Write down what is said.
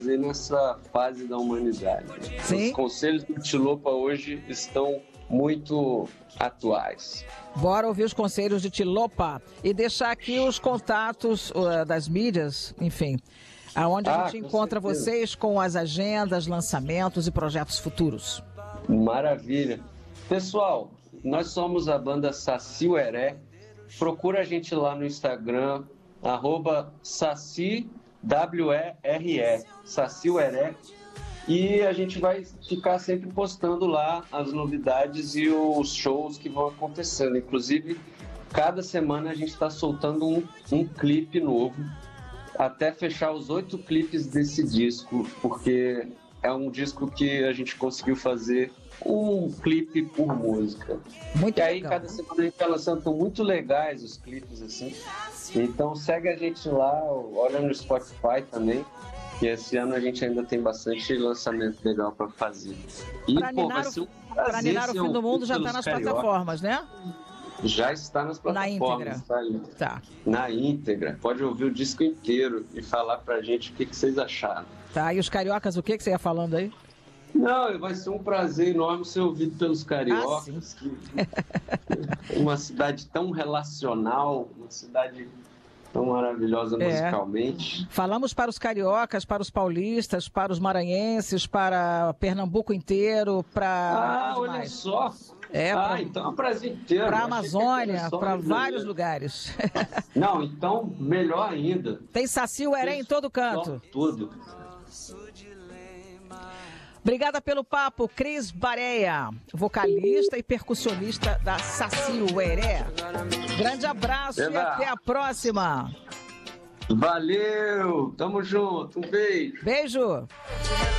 nessa fase da humanidade. Sim. Os conselhos do Tilopa hoje estão muito atuais. Bora ouvir os conselhos de Tilopa e deixar aqui os contatos das mídias, enfim, aonde a gente encontra vocês com as agendas, lançamentos e projetos futuros. Maravilha. Pessoal, nós somos a banda Saci Ueré. Procura a gente lá no Instagram, @Saci WERE, Saci Ueré. E a gente vai ficar sempre postando lá as novidades e os shows que vão acontecendo. Inclusive, cada semana a gente está soltando um clipe novo, até fechar os 8 clipes desse disco, porque é um disco que a gente conseguiu fazer um clipe por música. Muito e aí, legal. cada semana a gente está lançando, estão muito legais os clipes, assim. Então, segue a gente lá, olha no Spotify também. E esse ano a gente ainda tem bastante lançamento legal para fazer. E, Pra Ninar o Fim do Mundo já está nas plataformas, né? Já está nas plataformas. Na íntegra. Tá. Na íntegra. Pode ouvir o disco inteiro e falar pra gente o que vocês acharam. Tá, e os cariocas, o que você ia falando aí? Não, vai ser um prazer enorme ser ouvido pelos cariocas. Uma cidade tão relacional, uma cidade tão maravilhosa musicalmente. Falamos para os cariocas, para os paulistas, para os maranhenses, para Pernambuco inteiro, para... olha só! Então é um prazer inteiro. Para a Amazônia, para vários lugares. Não, então melhor ainda. Tem Saci Ueré em todo canto. Tudo. Obrigada pelo papo, Cris Bareia, vocalista e percussionista da Saci Ueré. Grande abraço e até a próxima. Valeu, tamo junto, um beijo. Beijo.